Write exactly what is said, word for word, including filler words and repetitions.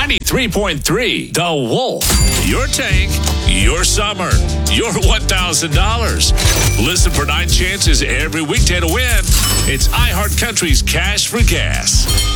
ninety-three point three The Wolf. Your tank, your summer, your one thousand dollars. Listen for nine chances every weekday to win. It's iHeart Country's Cash for Gas.